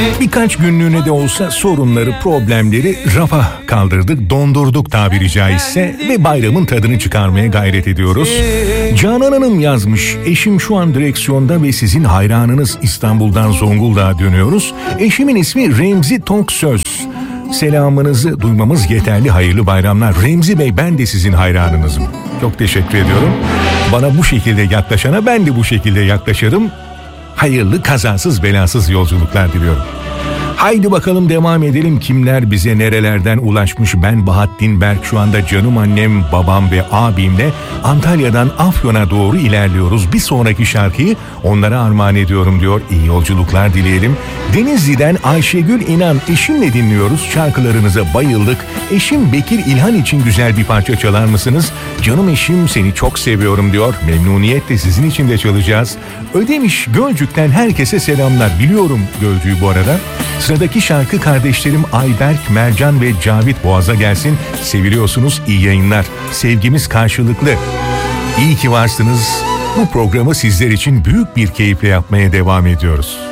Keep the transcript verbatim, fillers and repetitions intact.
Birkaç günlüğüne de olsa sorunları, problemleri rafa kaldırdık, dondurduk tabiri caizse ve bayramın tadını çıkarmaya gayret ediyoruz. Canan Hanım yazmış, eşim şu an direksiyonda ve sizin hayranınız. İstanbul'dan Zonguldak'a dönüyoruz. Eşimin ismi Remzi Toksöz. Selamınızı duymamız yeterli, hayırlı bayramlar. Remzi Bey, ben de sizin hayranınızım. Çok teşekkür ediyorum. Bana bu şekilde yaklaşana ben de bu şekilde yaklaşırım. Hayırlı, kazasız belasız yolculuklar diliyorum. Haydi bakalım devam edelim. Kimler bize nerelerden ulaşmış? Ben Bahattin Berk, şu anda canım annem, babam ve abimle Antalya'dan Afyon'a doğru ilerliyoruz. Bir sonraki şarkıyı onlara armağan ediyorum diyor. İyi yolculuklar dileyelim. Denizli'den Ayşegül İnan, eşimle dinliyoruz. Şarkılarınıza bayıldık. Eşim Bekir İlhan için güzel bir parça çalar mısınız? Canım eşim, seni çok seviyorum diyor. Memnuniyetle sizin için de çalacağız. Ödemiş Gölcük'ten herkese selamlar. Biliyorum Gölcük'ü bu arada. Sıradaki şarkı kardeşlerim Ayberk, Mercan ve Cavit Boğaz'a gelsin. Seviliyorsunuz, iyi yayınlar. Sevgimiz karşılıklı. İyi ki varsınız. Bu programı sizler için büyük bir keyifle yapmaya devam ediyoruz.